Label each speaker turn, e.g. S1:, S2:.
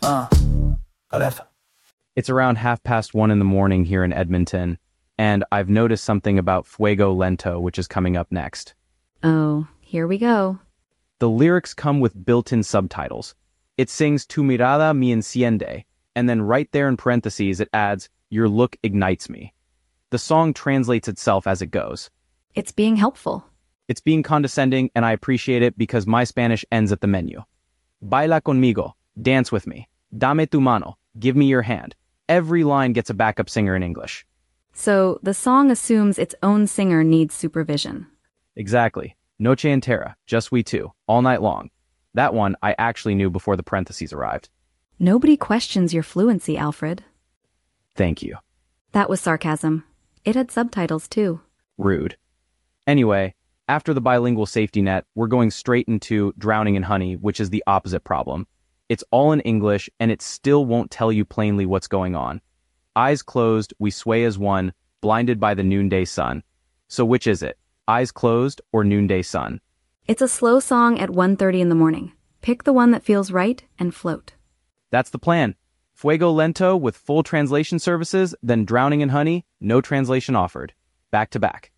S1: Caleta.
S2: It's around 1:30 in the morning here in Edmonton, and I've noticed something about Fuego Lento, which is coming up next.
S3: Oh, here we go.
S2: The lyrics come with built-in subtitles. It sings Tu mirada me enciende, and then right there in parentheses it adds, Your look ignites me. The song translates itself as it goes.
S3: It's being helpful.
S2: It's being condescending, and I appreciate it because my Spanish ends at the menu. Baila conmigo, dance with me. Dame tu mano, give me your hand. Every line gets a backup singer in English.
S3: So the song assumes its own singer needs supervision.
S2: Exactly. Noche entera, just we two, all night long. That one I actually knew before the parentheses arrived.
S3: Nobody questions your fluency, Alfred.
S2: Thank you.
S3: That was sarcasm. It had subtitles, too.
S2: Rude. Anyway, after the bilingual safety net, we're going straight into Drowning in Honey, which is the opposite problem. It's all in English, and it still won't tell you plainly what's going on. Eyes closed, we sway as one, blinded by the noonday sun. So which is it? Eyes closed or noonday sun?
S3: It's a slow song at 1:30 in the morning. Pick the one that feels right and float.
S2: That's the plan. Fuego Lento with full translation services, then Drowning in Honey, no translation offered. Back to back.